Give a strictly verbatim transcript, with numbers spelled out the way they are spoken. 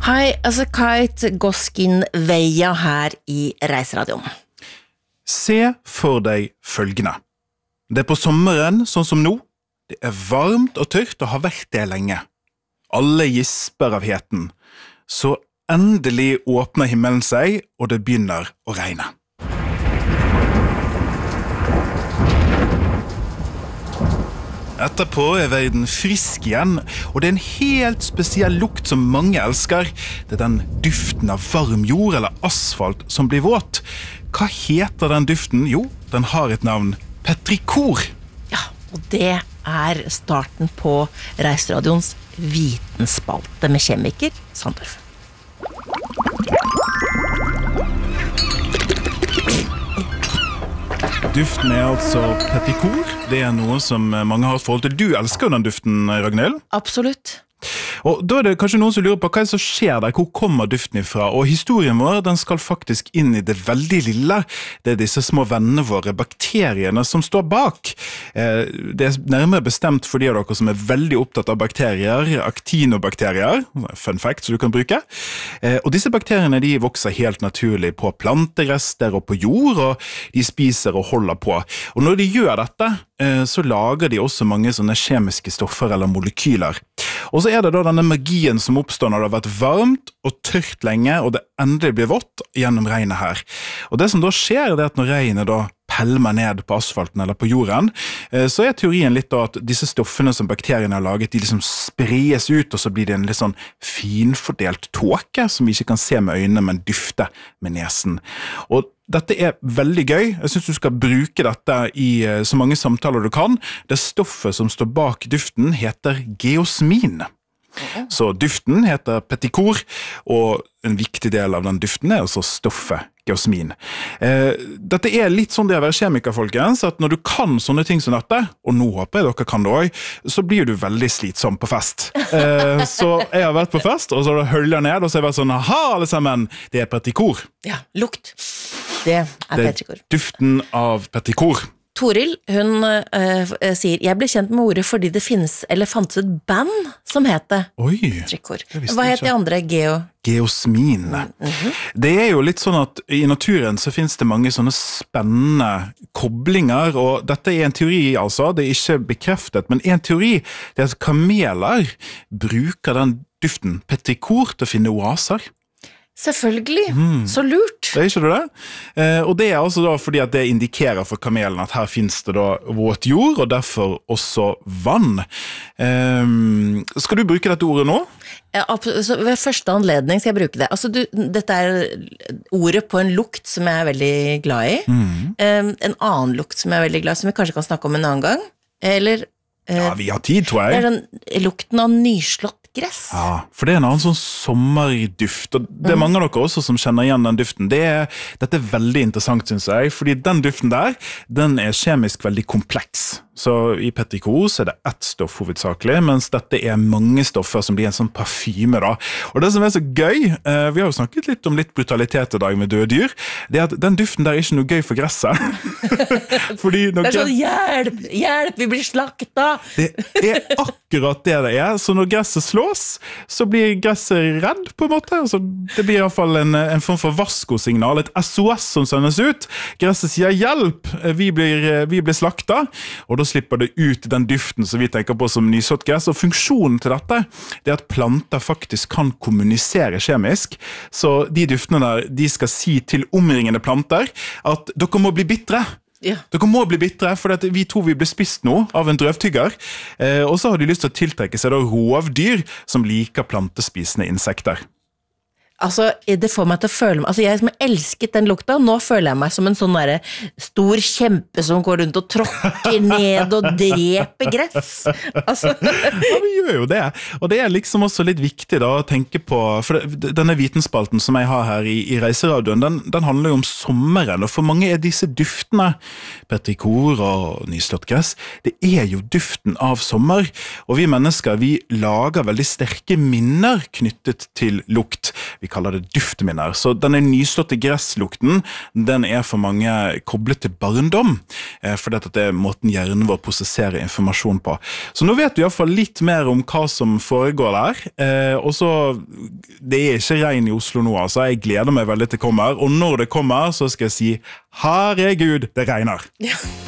Hei, altså Kite Goskin Veia her i Reiseradioen. Se for deg følgende. Det er på sommeren, sånn som nå. Det er varmt og tørt og har vært det lenge. Alle gisper av heten. Så endelig åpner himmelen seg, og det begynner å regne. Etterpå er verden frisk igjen, og det er en helt spesiell lukt som mange elsker. Det er den duften av varm jord eller asfalt som blir våt. Hva heter den duften? Jo, den har et navn. Petrikor. Ja, og det er starten på Reiseradioens vitenspalte med kjemiker Sandorf. Duften er altså petrikor. Det er noe som mange har et forhold til. Du elsker den duften, Ragnhild? Absolutt. Og da er det kanskje noen som lurer på hva er det som skjer der, hvor kommer duften ifra? Og historien vår, den skal faktisk inn i det veldig lille. Det er disse små vennene våre, bakteriene, som står bak. Det er nærmere bestemt for de av dere som er veldig opptatt av bakterier, aktinobakterier, fun fact, så du kan bruke. Og disse bakteriene, de vokser helt naturlig på planterester og på jord, og de spiser og holder på. Og når de gjør dette, så lager de også mange sånne kjemiske stoffer eller molekyler. Og så er det da denne magien som oppstår når det har vært varmt og tørt lenge, og det endelig blir vått gjennom regnet her. Og det som da skjer, det er at når regnet da pelmer ned på asfalten eller på jorden, så er teorien litt da at disse stoffene som bakteriene har laget, de liksom spres ut, og så blir det en litt sånn finfordelt tåke, som vi ikke kan se med øynene, men dufte med nesen. Og dette er veldig gøy. Jeg synes du skal bruke dette i så mange samtaler du kan. Det stoffet som står bak duften heter geosmin. Så duften heter petrikor, og en viktig del av den duften er altså stoffet geosmin. Eh, dette er litt sånn det å være kjemiker, folkens, at når du kan sånne ting som dette, og nå håper jeg dere kan det også, så blir du veldig slitsom på fest. Eh, så jeg har vært på fest, og så har det høllet ned, og så har jeg vært sånn, aha, alle sammen, det er petrikor. Ja, lukt. Det er petrikor. Det er duften av petrikor. Toril, hun uh, sier, jeg ble kjent med ordet fordi det finnes, eller fantes et band som heter petrikor. Hva heter de andre? Geo? Geosmin. Mm-hmm. Det er jo litt sånn at i naturen så finnes det mange sånne spennende koblinger, og dette er en teori altså, det er ikke bekreftet, men en teori det er at kameler bruker den duften petrikor til å finne oaser. Selvfølgelig, mm. så lurt. Det er ikke det? Eh, og det er altså da fordi at det indikerer for kamelen at her finnes det da våt jord, og derfor også vann. Eh, skal du bruke dette ordet nå? Ja, ved første anledning skal jeg bruke det. Altså, du, dette er ordet på en lukt som jeg er veldig glad i. Mm. Eh, en annen lukt som jeg er veldig glad i, som vi kanskje kan snakke om en annen gang. Eller... Eh, ja, vi har tid, tror jeg. Det er den lukten av nyslått gress. Ja, for det er en annen sånn sommerduft, og det er mange av dere også som kjenner igjen den duften. Det er, dette er veldig interessant, synes jeg, fordi den duften der, den er kjemisk veldig kompleks. Så i petrikor så er det ett stoff hovedsakelig, mens dette er mange stoffer som blir en sånn parfyme da. Og det som er så gøy, eh, vi har jo snakket litt om litt brutalitet i dag med døde dyr, det er at den duften der er ikke noe gøy for gresset. Fordi når det er sånn, hjelp, hjelp, vi blir slakta! Det er akkurat det det er, så når gresset slås, så blir gresset redd på en måte, altså, det blir i hvert fall en, en form for varskosignal, et S O S som sendes ut. Gresset sier hjelp, vi blir, vi blir slakta, og da slipper det ut den duften som vi tenker på som nyslått gress, og funksjonen til dette det er at planter faktisk kan kommunisere kjemisk, så de duftene der, de skal si til omringende planter at dere må bli bittre. Ja. Dere må bli bittre, for vi tror vi blir spist nå av en drøvtygger, eh, og så har de lyst til å tiltrekke seg da rovdyr som liker plantespisende insekter. Altså, det får meg til å føle meg, altså jeg som elsket den lukta, nå føler jeg meg som en sånn der stor kjempe som går rundt og tråkker ned og dreper gress. Altså. Ja, vi gjør jo det. Og det er liksom også litt viktig da å tenke på, for denne vitenspalten som jeg har her i, i Reiseradioen, den, den handler jo om sommeren, og for mange er disse duftene, petrikor og nyslått gress, det er jo duften av sommer, og vi mennesker, vi lager veldig sterke minner knyttet til lukt. vi kaller det duftminner. Så denne nyslåtte gresslukten, den er for mange koblet til barndom, for dette er måten hjernen vår prosesserer informasjon på. Så nå vet du i hvert fall litt mer om hva som foregår der, og så, det er ikke regn i Oslo nå, altså jeg gleder meg veldig til det kommer, og når det kommer så skal jeg si, herregud, det regner. Ja.